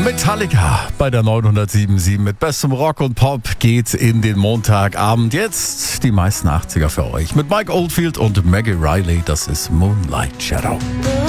Metallica bei der 907.7 mit bestem Rock und Pop geht's in den Montagabend. Jetzt die meisten 80er für euch mit Mike Oldfield und Maggie Riley. Das ist Moonlight Shadow.